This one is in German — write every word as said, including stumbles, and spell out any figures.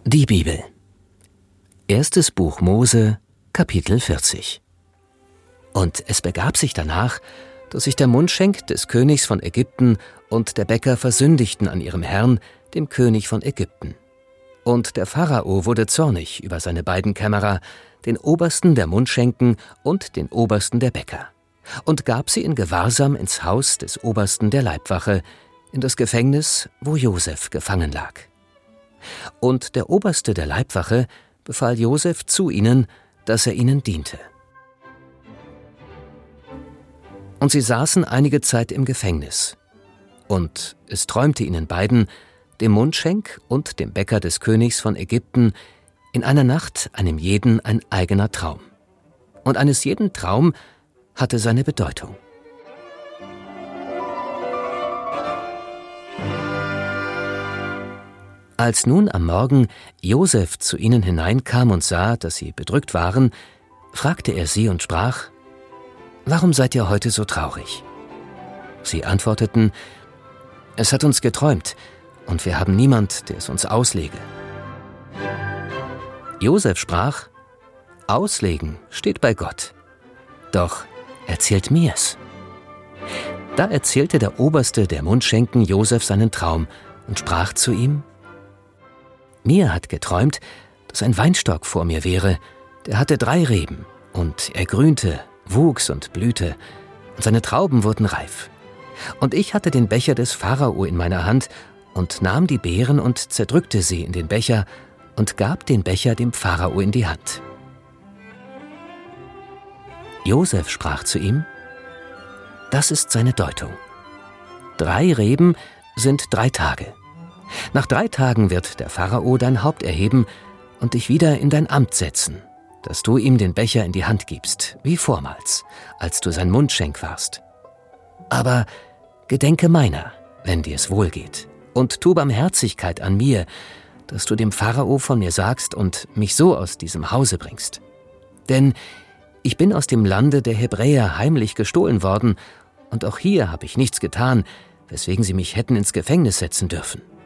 Die Bibel. Erstes Buch Mose, Kapitel vierzig. Und es begab sich danach, dass sich der Mundschenk des Königs von Ägypten und der Bäcker versündigten an ihrem Herrn, dem König von Ägypten. Und der Pharao wurde zornig über seine beiden Kämmerer, den Obersten der Mundschenken und den Obersten der Bäcker, und gab sie in Gewahrsam ins Haus des Obersten der Leibwache, in das Gefängnis, wo Josef gefangen lag. Und der Oberste der Leibwache befahl Josef zu ihnen, dass er ihnen diente. Und sie saßen einige Zeit im Gefängnis. Und es träumte ihnen beiden, dem Mundschenk und dem Bäcker des Königs von Ägypten, in einer Nacht einem jeden ein eigener Traum. Und eines jeden Traum hatte seine Bedeutung. Als nun am Morgen Josef zu ihnen hineinkam und sah, dass sie bedrückt waren, fragte er sie und sprach: »Warum seid ihr heute so traurig?« Sie antworteten: »Es hat uns geträumt, und wir haben niemand, der es uns auslege.« Josef sprach: »Auslegen steht bei Gott. Doch erzählt mir's.« Da erzählte der Oberste der Mundschenken Josef seinen Traum und sprach zu ihm: »Mir hat geträumt, dass ein Weinstock vor mir wäre, der hatte drei Reben, und er grünte, wuchs und blühte, und seine Trauben wurden reif. Und ich hatte den Becher des Pharao in meiner Hand und nahm die Beeren und zerdrückte sie in den Becher und gab den Becher dem Pharao in die Hand.« Josef sprach zu ihm: »Das ist seine Deutung. Drei Reben sind drei Tage. Nach drei Tagen wird der Pharao dein Haupt erheben und dich wieder in dein Amt setzen, dass du ihm den Becher in die Hand gibst, wie vormals, als du sein Mundschenk warst. Aber gedenke meiner, wenn dir es wohl geht, und tu Barmherzigkeit an mir, dass du dem Pharao von mir sagst und mich so aus diesem Hause bringst. Denn ich bin aus dem Lande der Hebräer heimlich gestohlen worden, und auch hier habe ich nichts getan, weswegen sie mich hätten ins Gefängnis setzen dürfen.